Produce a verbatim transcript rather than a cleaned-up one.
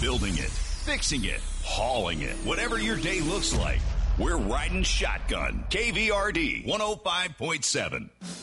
Building it, fixing it, hauling it, whatever your day looks like. We're riding shotgun. K V R D one oh five point seven.